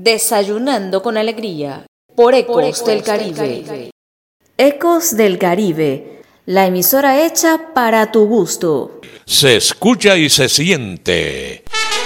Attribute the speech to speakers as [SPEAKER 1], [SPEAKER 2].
[SPEAKER 1] Desayunando con alegría por Ecos del Caribe.
[SPEAKER 2] Ecos del Caribe, la emisora hecha para tu gusto.
[SPEAKER 3] Se escucha y se siente